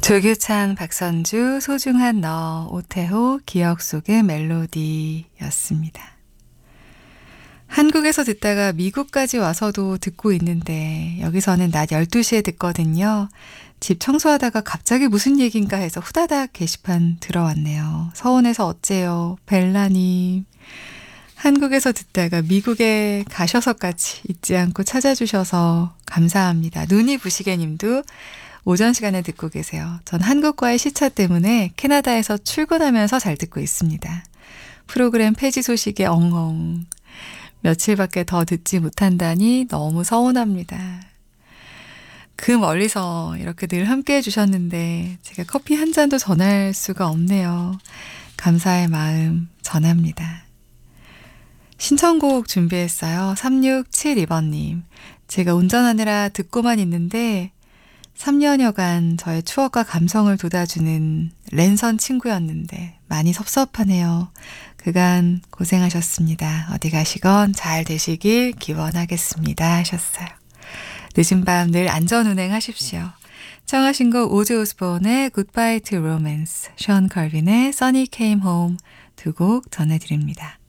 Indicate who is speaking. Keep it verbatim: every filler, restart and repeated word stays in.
Speaker 1: 조규찬, 박선주, 소중한 너, 오태호, 기억 속의 멜로디였습니다. 한국에서 듣다가 미국까지 와서도 듣고 있는데 여기서는 낮 열두 시에 듣거든요. 집 청소하다가 갑자기 무슨 얘기인가 해서 후다닥 게시판 들어왔네요. 서운해서 어째요, 벨라님. 한국에서 듣다가 미국에 가셔서까지 잊지 않고 찾아주셔서 감사합니다. 눈이 부시게 님도 오전 시간에 듣고 계세요. 전 한국과의 시차 때문에 캐나다에서 출근하면서 잘 듣고 있습니다. 프로그램 폐지 소식에 엉엉. 며칠밖에 더 듣지 못한다니 너무 서운합니다. 그 멀리서 이렇게 늘 함께 해주셨는데 제가 커피 한 잔도 전할 수가 없네요. 감사의 마음 전합니다. 신청곡 준비했어요. 삼육칠이 번님. 제가 운전하느라 듣고만 있는데 삼 년여간 저의 추억과 감성을 돋아주는 랜선 친구였는데 많이 섭섭하네요. 그간 고생하셨습니다. 어디 가시건 잘 되시길 기원하겠습니다 하셨어요. 늦은 밤 늘 안전운행 하십시오. 청하신 곡 오즈 오스본의 Goodbye to Romance, 션 컬빈의 Sunny Came Home 두 곡 전해드립니다.